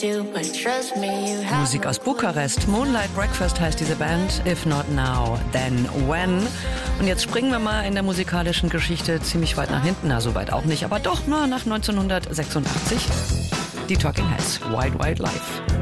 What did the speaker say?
Musik aus Bukarest. Moonlight Breakfast heißt diese Band. If not now, then when. Und jetzt springen wir mal in der musikalischen Geschichte ziemlich weit nach hinten. Na, so weit auch nicht, aber doch mal nach 1986. Die Talking Heads. Wild Wild Life.